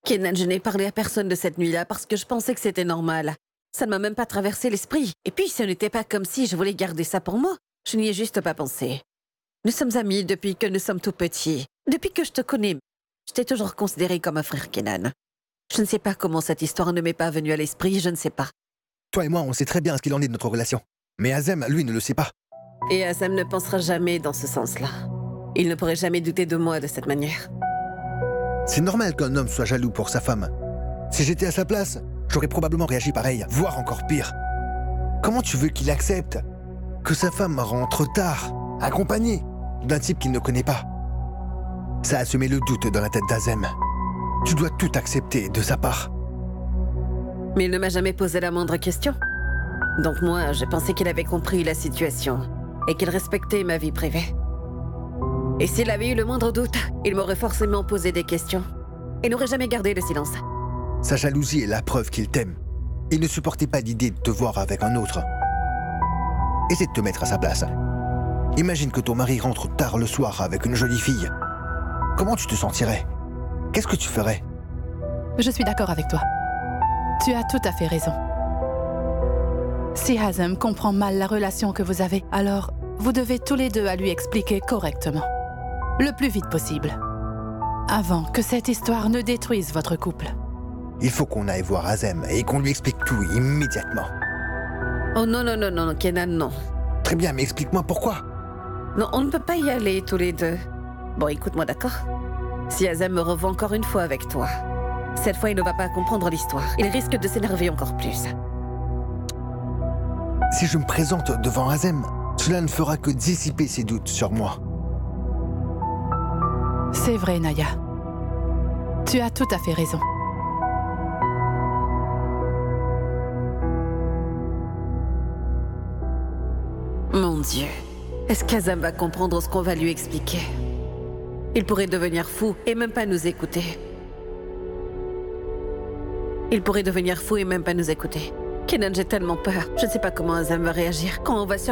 Kenan, je n'ai parlé à personne de cette nuit-là parce que je pensais que c'était normal. Ça ne m'a même pas traversé l'esprit. Et puis, ce n'était pas comme si je voulais garder ça pour moi. Je n'y ai juste pas pensé. Nous sommes amis depuis que nous sommes tout petits. Depuis que je te connais, je t'ai toujours considéré comme un frère, Kenan. Je ne sais pas comment cette histoire ne m'est pas venue à l'esprit, je ne sais pas. Toi et moi, on sait très bien ce qu'il en est de notre relation. Mais Azem, lui, ne le sait pas. Et Azem ne pensera jamais dans ce sens-là. Il ne pourrait jamais douter de moi de cette manière. C'est normal qu'un homme soit jaloux pour sa femme. Si j'étais à sa place, j'aurais probablement réagi pareil, voire encore pire. Comment tu veux qu'il accepte que sa femme rentre tard, accompagnée d'un type qu'il ne connaît pas? Ça a semé le doute dans la tête d'Azem. Tu dois tout accepter de sa part. Mais il ne m'a jamais posé la moindre question. Donc moi, je pensais qu'il avait compris la situation et qu'il respectait ma vie privée. Et s'il avait eu le moindre doute, il m'aurait forcément posé des questions et n'aurait jamais gardé le silence. Sa jalousie est la preuve qu'il t'aime. Il ne supportait pas l'idée de te voir avec un autre. Essaie de te mettre à sa place. Imagine que ton mari rentre tard le soir avec une jolie fille. Comment tu te sentirais? Qu'est-ce que tu ferais? Je suis d'accord avec toi. Tu as tout à fait raison. Si Azem comprend mal la relation que vous avez, alors vous devez tous les deux à lui expliquer correctement. Le plus vite possible. Avant que cette histoire ne détruise votre couple. Il faut qu'on aille voir Azem et qu'on lui explique tout immédiatement. Oh non, non, non, non, Kenan, non. Très bien, mais explique-moi pourquoi. Non, on ne peut pas y aller tous les deux. Bon, écoute-moi, d'accord? Si Azem me revoit encore une fois avec toi, cette fois il ne va pas comprendre l'histoire. Il risque de s'énerver encore plus. Si je me présente devant Azem, cela ne fera que dissiper ses doutes sur moi. C'est vrai, Naya. Tu as tout à fait raison. Mon Dieu, est-ce qu'Azem va comprendre ce qu'on va lui expliquer? Il pourrait devenir fou et même pas nous écouter. Il pourrait devenir fou et même pas nous écouter. Kenan, j'ai tellement peur. Je ne sais pas comment Azem va réagir quand on va surprendre.